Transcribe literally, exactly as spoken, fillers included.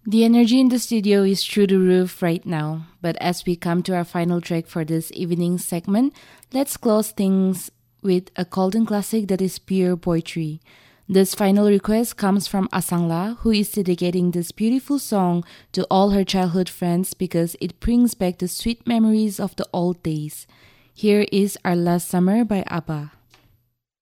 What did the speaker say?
The energy in the studio is through the roof right now, but as we come to our final track for this evening segment, let's close things with a golden classic that is pure poetry. This final request comes from Asangla, who is dedicating this beautiful song to all her childhood friends because it brings back the sweet memories of the old days. Here is Our Last Summer by ABBA.